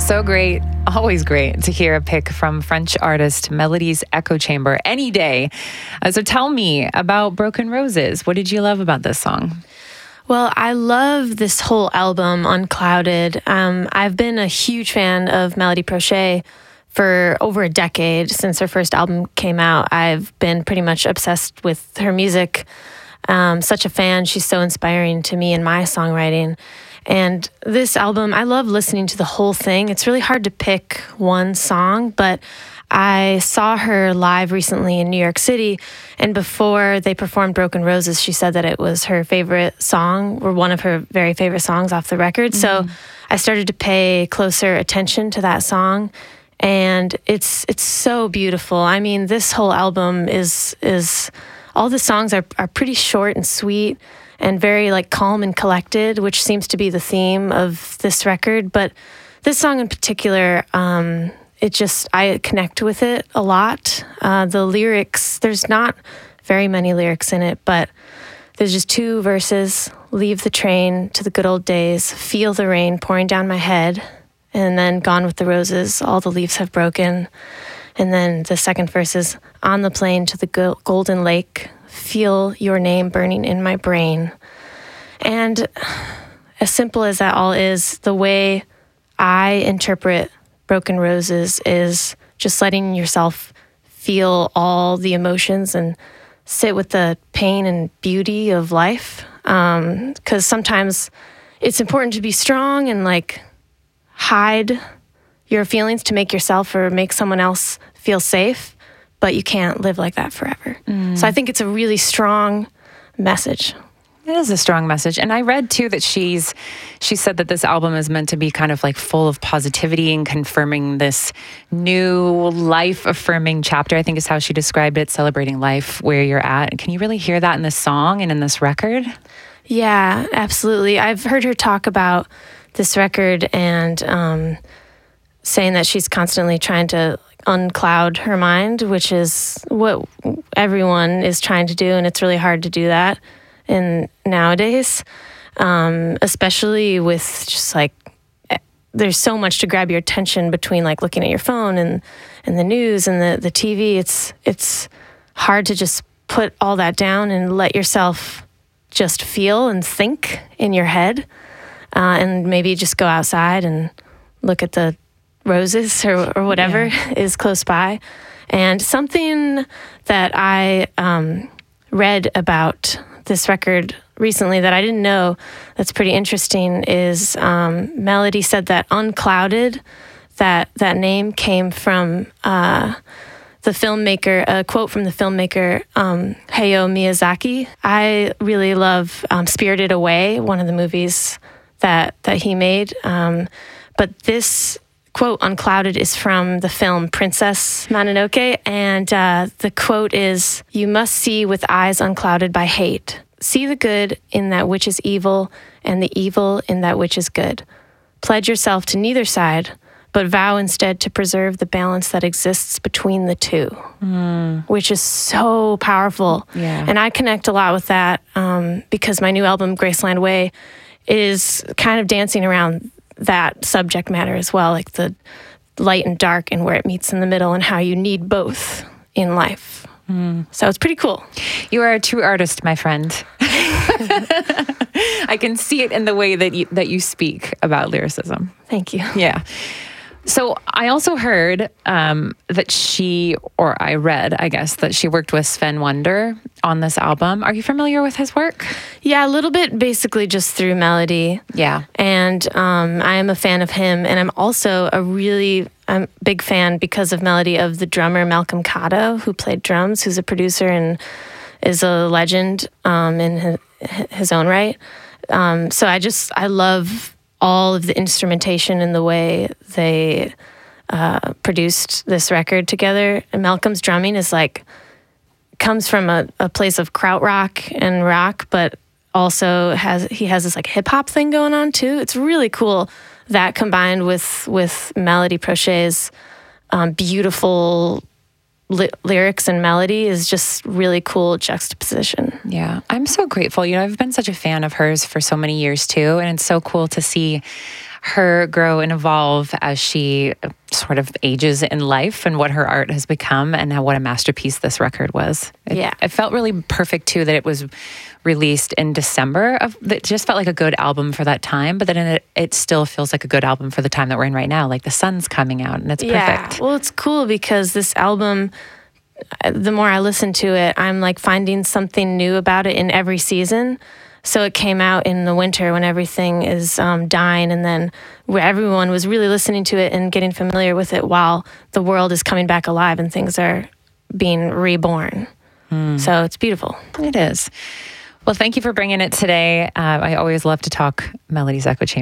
So great, always great to hear a pick from French artist Melody's Echo Chamber any day. So tell me about Broken Roses. What did you love about this song? Well, I love this whole album, Unclouded. I've been a huge fan of Melody Prochet for over a decade. Since her first album came out, I've been pretty much obsessed with her music. Such a fan. She's so inspiring to me in my songwriting. And this album, I love listening to the whole thing. It's really hard to pick one song, but I saw her live recently in New York City, and before they performed Broken Roses, she said that it was her favorite song, or one of her very favorite songs off the record. So I started to pay closer attention to that song, and it's so beautiful. I mean, this whole album is all the songs are pretty short and sweet and very like calm and collected, which seems to be the theme of this record. But this song in particular, I connect with it a lot. The lyrics, there's not very many lyrics in it, but there's just two verses. Leave the train to the good old days, feel the rain pouring down my head, and then gone with the roses, all the leaves have broken. And then the second verse is on the plane to the golden lake, feel your name burning in my brain. And as simple as that all is, the way I interpret Broken Roses is just letting yourself feel all the emotions and sit with the pain and beauty of life. Because sometimes it's important to be strong and like hide your feelings to make yourself or make someone else feel safe, but you can't live like that forever. So I think it's a really strong message. It is a strong message. And I read too that she said that this album is meant to be kind of like full of positivity and confirming this new life affirming chapter, I think is how she described it, celebrating life where you're at. Can you really hear that in this song and in this record? Yeah, absolutely. I've heard her talk about this record and saying that she's constantly trying to uncloud her mind, which is what everyone is trying to do, and it's really hard to do that nowadays, especially with just like there's so much to grab your attention between like looking at your phone and the news and the TV. It's hard to just put all that down and let yourself just feel and think in your head, and maybe just go outside and look at the roses or whatever is close by. And something that I read about this record recently that I didn't know that's pretty interesting is Melody said that Unclouded, that name came from the filmmaker, a quote from the filmmaker Hayao Miyazaki. I really love Spirited Away, one of the movies that he made. But this quote, Unclouded, is from the film Princess Mononoke, and the quote is, "You must see with eyes unclouded by hate. See the good in that which is evil, and the evil in that which is good. Pledge yourself to neither side, but vow instead to preserve the balance that exists between the two," which is so powerful. Yeah. And I connect a lot with that because my new album, Graceland Way, is kind of dancing around that subject matter as well, like the light and dark and where it meets in the middle and how you need both in life. So it's pretty cool. You are a true artist, my friend. I can see it in the way that you speak about lyricism. Thank you. Yeah. So I also heard I read, I guess, that she worked with Sven Wonder on this album. Are you familiar with his work? Yeah, a little bit, basically just through Melody. Yeah. And I am a fan of him. And I'm also I'm a big fan because of Melody of the drummer Malcolm Cotto, who played drums, who's a producer and is a legend in his own right. So I love all of the instrumentation and the way they produced this record together. And Malcolm's drumming is comes from a place of krautrock and rock, but also he has this like hip hop thing going on too. It's really cool. That combined with Melody Prochet's beautiful lyrics and melody is just really cool juxtaposition. Yeah, I'm so grateful. I've been such a fan of hers for so many years too, and it's so cool to see her grow and evolve as she sort of ages in life and what her art has become and what a masterpiece this record was. It felt really perfect too that it was released in December. It just felt like a good album for that time, but then it still feels like a good album for the time that we're in right now. Like the sun's coming out and it's perfect. Well, it's cool because this album, the more I listen to it, I'm like finding something new about it in every season. So it came out in the winter when everything is dying, and then where everyone was really listening to it and getting familiar with it while the world is coming back alive and things are being reborn. So it's beautiful. It is. Well, thank you for bringing it today. I always love to talk Melody's Echo Chamber.